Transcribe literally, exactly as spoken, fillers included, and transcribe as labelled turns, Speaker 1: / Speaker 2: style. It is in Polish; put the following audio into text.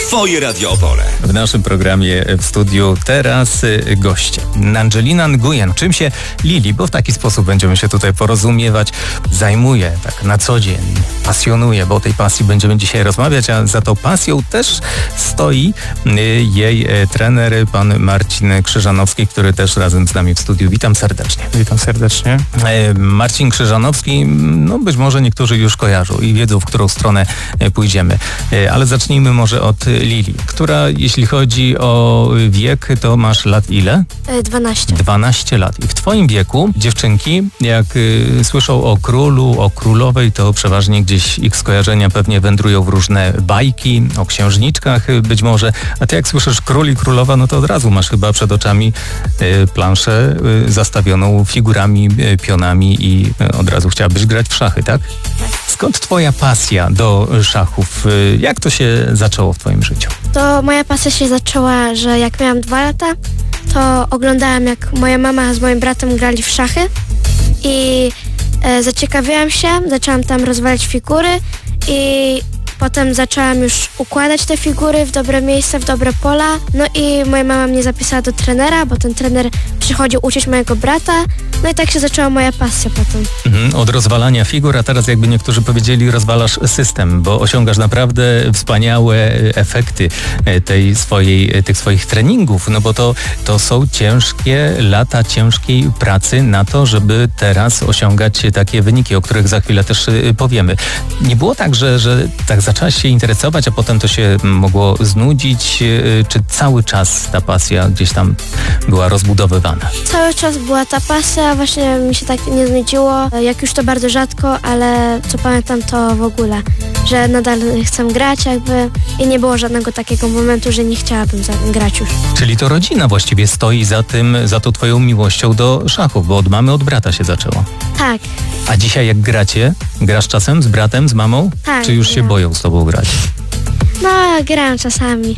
Speaker 1: Twoje Radio Opole.
Speaker 2: W naszym programie w studiu teraz goście. Angelina Nguyen. Czym się Lili, bo w taki sposób będziemy się tutaj porozumiewać, zajmuje tak na co dzień, pasjonuje, bo o tej pasji będziemy dzisiaj rozmawiać, a za tą pasją też stoi jej trener, pan Marcin Krzyżanowski, który też razem z nami w studiu. Witam serdecznie.
Speaker 3: Witam serdecznie.
Speaker 2: Marcin Krzyżanowski, no być może niektórzy już kojarzą i wiedzą, w którą stronę pójdziemy. Ale zacznijmy może od Lili, która jeśli chodzi o wiek, to masz lat ile?
Speaker 4: dwanaście.
Speaker 2: dwanaście lat. I w twoim wieku dziewczynki, jak y, słyszą o królu, o królowej, to przeważnie gdzieś ich skojarzenia pewnie wędrują w różne bajki, o księżniczkach y, być może. A ty jak słyszysz król i królowa, no to od razu masz chyba przed oczami y, planszę y, zastawioną figurami, y, pionami i y, od razu chciałabyś grać w szachy, tak? Skąd twoja pasja do szachów? Y, jak to się zaczęło w twoim życiu?
Speaker 4: To moja pasja się zaczęła, że jak miałam dwa lata, to oglądałam, jak moja mama z moim bratem grali w szachy i e, zaciekawiłam się, zaczęłam tam rozwalać figury i potem zaczęłam już układać te figury w dobre miejsca, w dobre pola. No i moja mama mnie zapisała do trenera, bo ten trener przychodził uczyć mojego brata. No i tak się zaczęła moja pasja potem.
Speaker 2: Mhm, od rozwalania figur, a teraz jakby niektórzy powiedzieli, rozwalasz system, bo osiągasz naprawdę wspaniałe efekty tej swojej, tych swoich treningów, no bo to, to są ciężkie lata ciężkiej pracy na to, żeby teraz osiągać takie wyniki, o których za chwilę też powiemy. Nie było tak, że, że tak zaczęłaś się interesować, a potem to się mogło znudzić, czy cały czas ta pasja gdzieś tam była rozbudowywana?
Speaker 4: Cały czas była ta pasja, właśnie mi się tak nie znudziło, jak już to bardzo rzadko, ale co pamiętam to w ogóle, że nadal chcę grać jakby i nie było żadnego takiego momentu, że nie chciałabym grać już.
Speaker 2: Czyli to rodzina właściwie stoi za tym, za tą twoją miłością do szachów, bo od mamy, od brata się zaczęło.
Speaker 4: Tak.
Speaker 2: A dzisiaj jak gracie? Grasz czasem z bratem, z mamą?
Speaker 4: Tak,
Speaker 2: Czy już się
Speaker 4: gram.
Speaker 2: boją z tobą grać?
Speaker 4: No, gram czasami.